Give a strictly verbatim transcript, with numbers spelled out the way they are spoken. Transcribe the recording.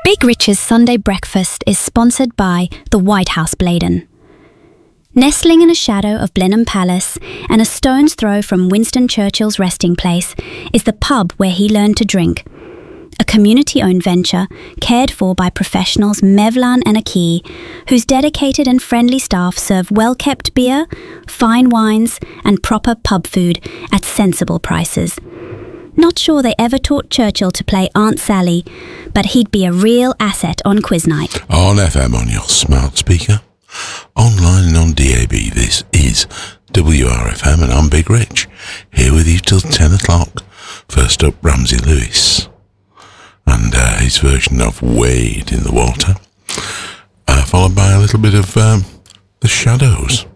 Big Rich's Sunday Breakfast is sponsored by the White House Bladen. Nestling in a shadow of Blenheim Palace and a stone's throw from Winston Churchill's resting place is the pub where he learned to drink. A community-owned venture cared for by professionals Mevlan and Aki, whose dedicated and friendly staff serve well-kept beer, fine wines and proper pub food at sensible prices. Not sure they ever taught Churchill to play Aunt Sally, but he'd be a real asset on quiz night. On F M on your smart speaker, online and on D A B, this is W R F M and I'm Big Rich, here with you till ten o'clock. First up, Ramsey Lewis and uh, his version of Wade in the Water, uh, followed by a little bit of um, The Shadows.